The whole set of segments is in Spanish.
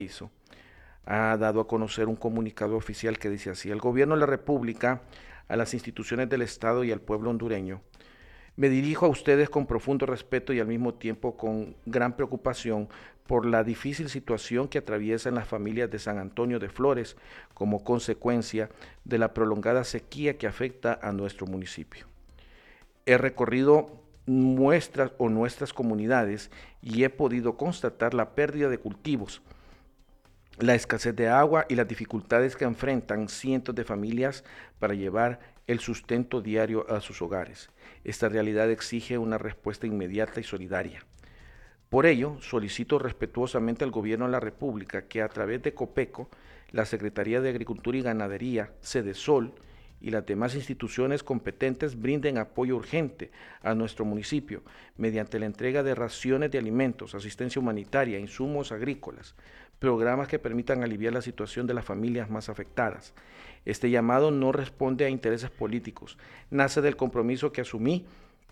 hizo, ha dado a conocer un comunicado oficial que dice así: el gobierno de la República, a las instituciones del Estado y al pueblo hondureño, me dirijo a ustedes con profundo respeto y al mismo tiempo con gran preocupación por la difícil situación que atraviesan las familias de San Antonio de Flores como consecuencia de la prolongada sequía que afecta a nuestro municipio. He recorrido nuestras comunidades y he podido constatar la pérdida de cultivos, la escasez de agua y las dificultades que enfrentan cientos de familias para llevar el sustento diario a sus hogares. Esta realidad exige una respuesta inmediata y solidaria. Por ello, solicito respetuosamente al Gobierno de la República que a través de COPECO, la Secretaría de Agricultura y Ganadería, Sedesol y las demás instituciones competentes brinden apoyo urgente a nuestro municipio mediante la entrega de raciones de alimentos, asistencia humanitaria, insumos agrícolas, programas que permitan aliviar la situación de las familias más afectadas. Este llamado no responde a intereses políticos, nace del compromiso que asumí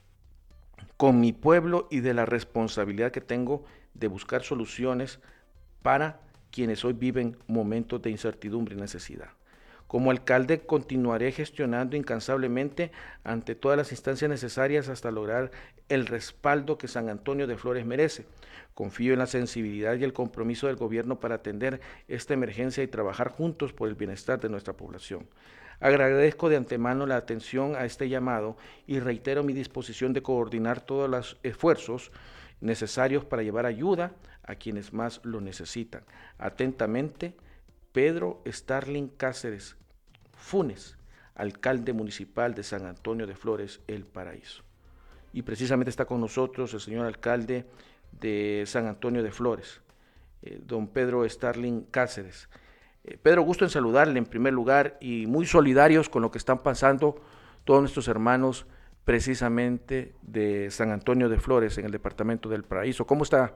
con mi pueblo y de la responsabilidad que tengo de buscar soluciones para quienes hoy viven momentos de incertidumbre y necesidad. Como alcalde continuaré gestionando incansablemente ante todas las instancias necesarias hasta lograr el respaldo que San Antonio de Flores merece. Confío en la sensibilidad y el compromiso del gobierno para atender esta emergencia y trabajar juntos por el bienestar de nuestra población. Agradezco de antemano la atención a este llamado y reitero mi disposición de coordinar todos los esfuerzos necesarios para llevar ayuda a quienes más lo necesitan. Atentamente, Pedro Starling Cáceres Funes, alcalde municipal de San Antonio de Flores, El Paraíso. Y precisamente está con nosotros el señor alcalde de San Antonio de Flores, don Pedro Starling Cáceres. Pedro, gusto en saludarle en primer lugar y muy solidarios con lo que están pasando todos nuestros hermanos precisamente de San Antonio de Flores en el departamento del Paraíso. ¿Cómo está?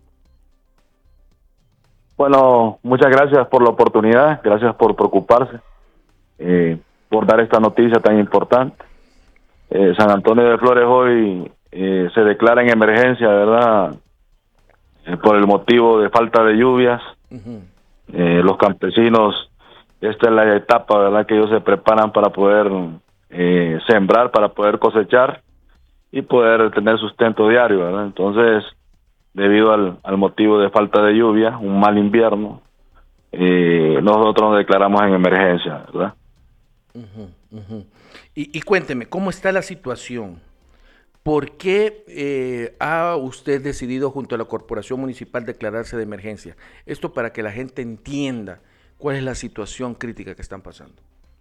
Bueno, muchas gracias por la oportunidad, gracias por preocuparse, por dar esta noticia tan importante. San Antonio de Flores hoy se declara en emergencia, ¿verdad? Por el motivo de falta de lluvias. Uh-huh. Los campesinos, esta es la etapa, ¿verdad?, que ellos se preparan para poder sembrar, para poder cosechar y poder tener sustento diario, ¿verdad? Entonces, debido al motivo de falta de lluvia, un mal invierno, nosotros nos declaramos en emergencia, ¿verdad? Uh-huh, uh-huh. Y cuénteme, ¿cómo está la situación? ¿Por qué ha usted decidido junto a la Corporación Municipal declararse de emergencia? Esto para que la gente entienda cuál es la situación crítica que están pasando.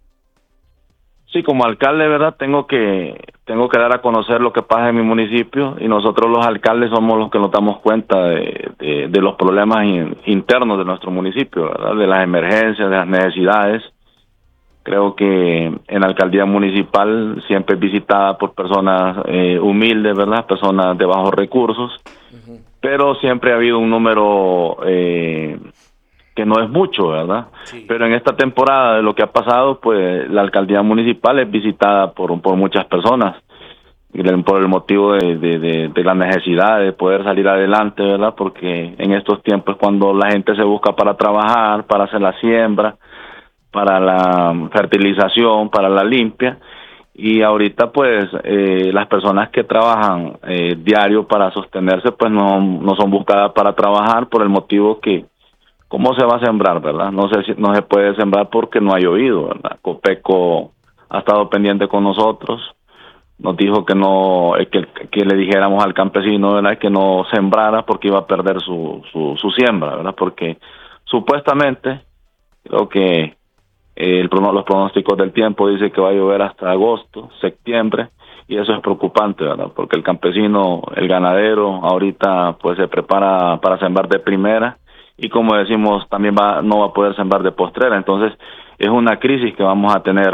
Sí, como alcalde, ¿verdad? Tengo que dar a conocer lo que pasa en mi municipio y nosotros los alcaldes somos los que nos damos cuenta de los problemas internos de nuestro municipio, ¿verdad? De las emergencias, de las necesidades. Creo que en la alcaldía municipal siempre es visitada por personas humildes, ¿verdad? Personas de bajos recursos, Uh-huh. pero siempre ha habido un número que no es mucho, ¿verdad? Sí. Pero en esta temporada de lo que ha pasado, pues la alcaldía municipal es visitada por muchas personas por el motivo de la necesidad de poder salir adelante, ¿verdad? Porque en estos tiempos cuando la gente se busca para trabajar, para hacer la siembra, para la fertilización, para la limpia, y ahorita pues las personas que trabajan diario para sostenerse pues no son buscadas para trabajar por el motivo que ¿cómo se va a sembrar, verdad? No se puede sembrar porque no ha llovido, ¿verdad? Copeco ha estado pendiente con nosotros, nos dijo que no, que le dijéramos al campesino, ¿verdad?, que no sembrara porque iba a perder su siembra, ¿verdad? Porque supuestamente, creo que los pronósticos del tiempo dicen que va a llover hasta agosto, septiembre, y eso es preocupante, ¿verdad? Porque el campesino, el ganadero, ahorita pues se prepara para sembrar de primera, y como decimos, también no va a poder sembrar de postrera. Entonces es una crisis que vamos a tener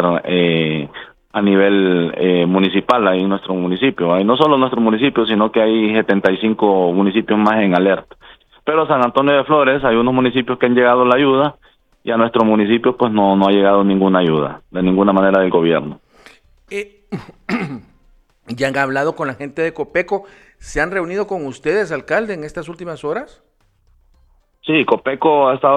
a nivel municipal ahí en nuestro municipio, y no solo en nuestro municipio, sino que hay 75 municipios más en alerta. Pero San Antonio de Flores, hay unos municipios que han llegado la ayuda, y a nuestro municipio pues no ha llegado ninguna ayuda, de ninguna manera del gobierno. Eh, ¿Ya han hablado con la gente de Copeco? ¿Se han reunido con ustedes, alcalde, en estas últimas horas? Sí, Copeco ha estado